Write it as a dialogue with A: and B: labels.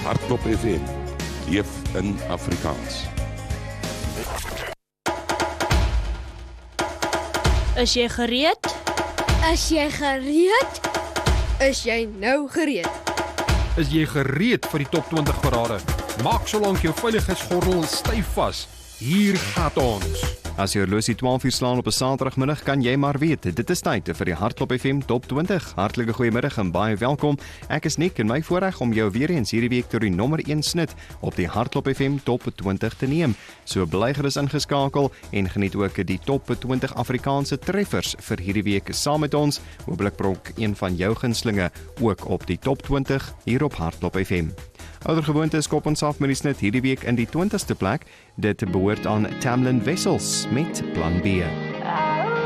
A: Hardloop FM, leef in Afrikaans.
B: Is jy gereed?
C: Is jy gereed? Is jy nou gereed?
D: Is jy gereed vir die top 20 parade? Maak solank jou veiligheidsgordel styf vas. Hier gaan ons.
E: As jy horlosie 12 uur slaan op 'n Saterdagmiddag, kan jy maar weet, dit is tyd vir die Hardloop FM Top 20. Hartlike goeiemiddag en baie welkom. Ek is Nick en my voorreg om jou weer eens hierdie week deur die nommer 1 snit op die Hardloop FM Top 20 te neem. So bly gerus ingeskakel en geniet ook die Top 20 Afrikaanse treffers vir hierdie week saam met ons. Hooplik pronk een van jou gunstelinge ook op die Top 20 hier op Hardloop FM. Oudergewoonte skop ons af met die snit hierdie week in die 20ste plek. Dit behoort aan Tamlin Wessels met Plan B.